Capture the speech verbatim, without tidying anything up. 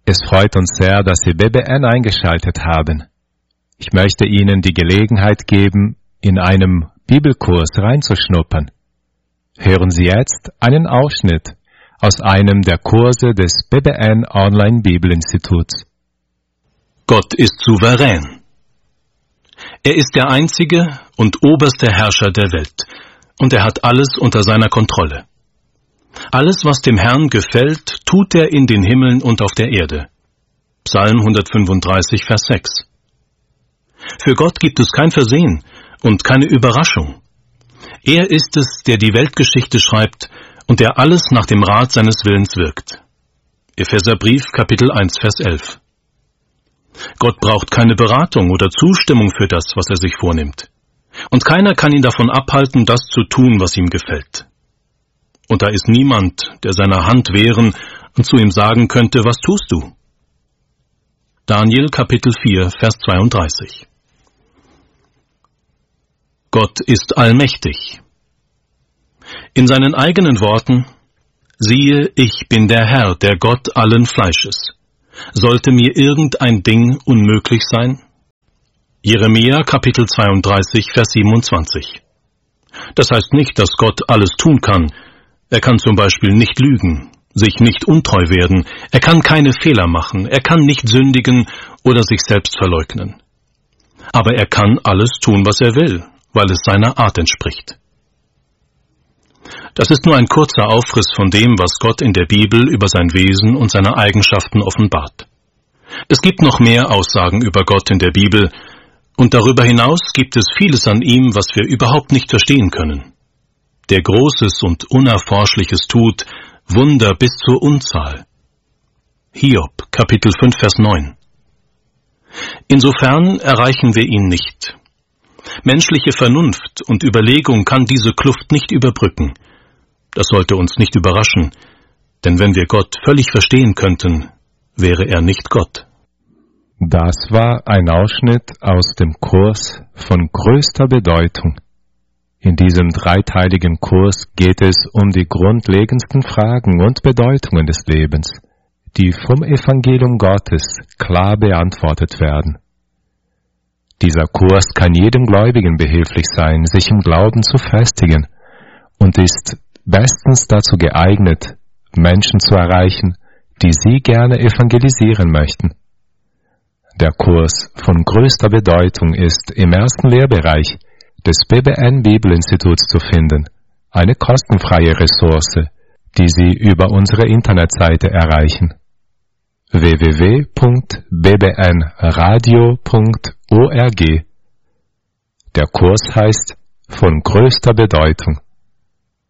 Es freut uns sehr, dass Sie B B N eingeschaltet haben. Ich möchte Ihnen die Gelegenheit geben, in einem Bibelkurs reinzuschnuppern. Hören Sie jetzt einen Ausschnitt aus einem der Kurse des B B N Online Bibelinstituts. Gott ist souverän. Er ist der einzige und oberste Herrscher der Welt, und er hat alles unter seiner Kontrolle. Alles, was dem Herrn gefällt, tut er in den Himmeln und auf der Erde. Psalm hundertfünfunddreißig, Vers sechs. Für Gott gibt es kein Versehen und keine Überraschung. Er ist es, der die Weltgeschichte schreibt und der alles nach dem Rat seines Willens wirkt. Epheserbrief, Kapitel eins, Vers elf. Gott braucht keine Beratung oder Zustimmung für das, was er sich vornimmt. Und keiner kann ihn davon abhalten, das zu tun, was ihm gefällt. Und da ist niemand, der seiner Hand wehren und zu ihm sagen könnte, was tust du? Daniel Kapitel vier, Vers zweiunddreißig. Gott ist allmächtig. In seinen eigenen Worten: Siehe, ich bin der Herr, der Gott allen Fleisches. Sollte mir irgendein Ding unmöglich sein? Jeremia Kapitel zweiunddreißig, Vers siebenundzwanzig. Das heißt nicht, dass Gott alles tun kann. Er kann zum Beispiel nicht lügen, sich nicht untreu werden, er kann keine Fehler machen, er kann nicht sündigen oder sich selbst verleugnen. Aber er kann alles tun, was er will, weil es seiner Art entspricht. Das ist nur ein kurzer Aufriss von dem, was Gott in der Bibel über sein Wesen und seine Eigenschaften offenbart. Es gibt noch mehr Aussagen über Gott in der Bibel, und darüber hinaus gibt es vieles an ihm, was wir überhaupt nicht verstehen können. Der Großes und Unerforschliches tut, Wunder bis zur Unzahl. Hiob, Kapitel fünf, Vers neun. Insofern erreichen wir ihn nicht. Menschliche Vernunft und Überlegung kann diese Kluft nicht überbrücken. Das sollte uns nicht überraschen, denn wenn wir Gott völlig verstehen könnten, wäre er nicht Gott. Das war ein Ausschnitt aus dem Kurs von größter Bedeutung. In diesem dreiteiligen Kurs geht es um die grundlegendsten Fragen und Bedeutungen des Lebens, die vom Evangelium Gottes klar beantwortet werden. Dieser Kurs kann jedem Gläubigen behilflich sein, sich im Glauben zu festigen, und ist bestens dazu geeignet, Menschen zu erreichen, die Sie gerne evangelisieren möchten. Der Kurs von größter Bedeutung ist im ersten Lehrbereich des B B N Bibelinstituts zu finden, eine kostenfreie Ressource, die Sie über unsere Internetseite erreichen: w w w punkt b b n radio punkt org. Der Kurs heißt von größter Bedeutung.